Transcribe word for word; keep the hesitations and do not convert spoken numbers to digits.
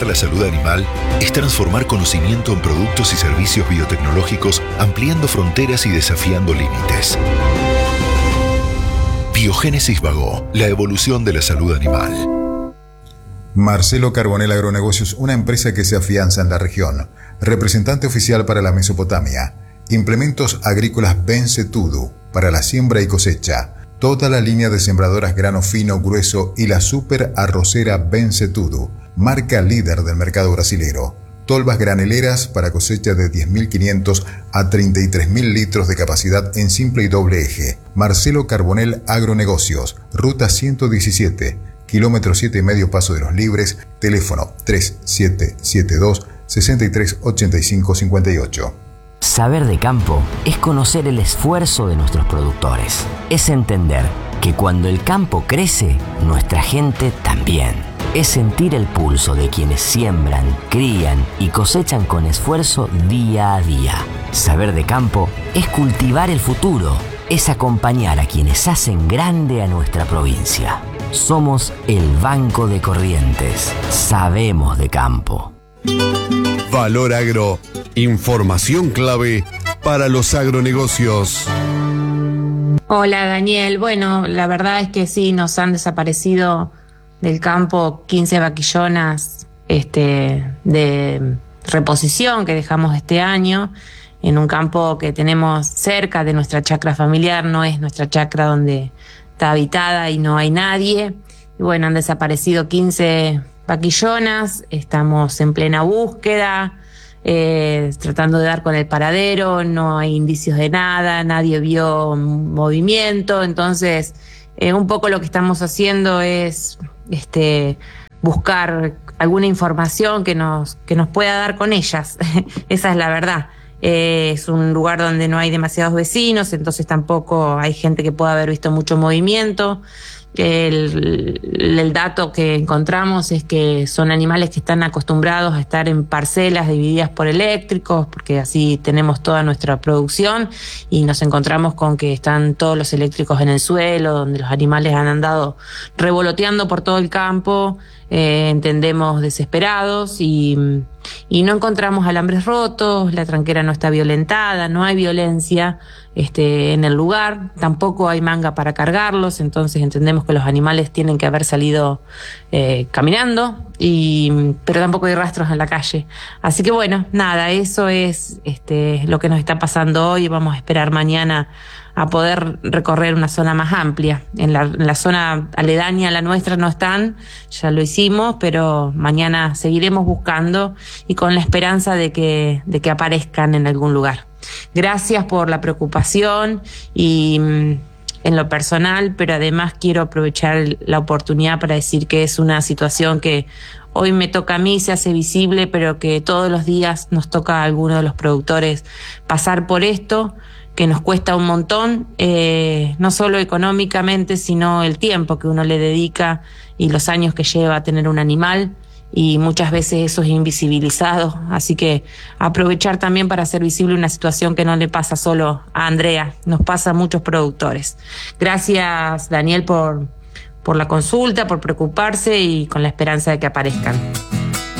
Cuidar la salud animal es transformar conocimiento en productos y servicios biotecnológicos, ampliando fronteras y desafiando límites. Biogénesis Bagó, la evolución de la salud animal. Marcelo Carbonell Agronegocios, una empresa que se afianza en la región. Representante oficial para la Mesopotamia. Implementos agrícolas Bencetudo para la siembra y cosecha. Toda la línea de sembradoras grano fino, grueso y la super arrocera Bencetudo, marca líder del mercado brasilero. Tolvas graneleras para cosecha de diez mil quinientos a treinta y tres mil litros de capacidad en simple y doble eje. Marcelo Carbonell Agronegocios, ruta ciento diecisiete, kilómetro siete y medio Paso de los Libres, teléfono tres siete siete dos, seis tres ocho cinco cinco ocho. Saber de campo es conocer el esfuerzo de nuestros productores. Es entender que cuando el campo crece, nuestra gente también. Es sentir el pulso de quienes siembran, crían y cosechan con esfuerzo día a día. Saber de campo es cultivar el futuro. Es acompañar a quienes hacen grande a nuestra provincia. Somos el Banco de Corrientes. Sabemos de campo. Valor Agro. Información clave para los agronegocios. Hola Daniel, bueno, la verdad es que sí, nos han desaparecido del campo quince vaquillonas este, de reposición que dejamos este año en un campo que tenemos cerca de nuestra chacra familiar, no es nuestra chacra donde está habitada y no hay nadie. Y bueno, han desaparecido quince vaquillonas, estamos en plena búsqueda, eh, tratando de dar con el paradero, no hay indicios de nada, nadie vio movimiento, entonces eh, un poco lo que estamos haciendo es este, buscar alguna información que nos, que nos pueda dar con ellas, esa es la verdad. Eh, es un lugar donde no hay demasiados vecinos, entonces tampoco hay gente que pueda haber visto mucho movimiento. El, el dato que encontramos es que son animales que están acostumbrados a estar en parcelas divididas por eléctricos, porque así tenemos toda nuestra producción, y nos encontramos con que están todos los eléctricos en el suelo, donde los animales han andado revoloteando por todo el campo, eh, entendemos desesperados, y, y no encontramos alambres rotos, la tranquera no está violentada, no hay violencia este, en el lugar, tampoco hay manga para cargarlos, entonces entendemos que los animales tienen que haber salido eh, caminando, y, pero tampoco hay rastros en la calle. Así que bueno, nada, eso es este, lo que nos está pasando hoy. Vamos a esperar mañana a poder recorrer una zona más amplia. En la, en la zona aledaña a la nuestra no están, ya lo hicimos, pero mañana seguiremos buscando y con la esperanza de que, de que aparezcan en algún lugar. Gracias por la preocupación y en lo personal, pero además quiero aprovechar la oportunidad para decir que es una situación que hoy me toca a mí, se hace visible, pero que todos los días nos toca a alguno de los productores pasar por esto, que nos cuesta un montón, eh, no solo económicamente, sino el tiempo que uno le dedica y los años que lleva a tener un animal, y muchas veces eso es invisibilizado. Así que aprovechar también para hacer visible una situación que no le pasa solo a Andrea, nos pasa a muchos productores. Gracias, Daniel, por, por la consulta, por preocuparse y con la esperanza de que aparezcan.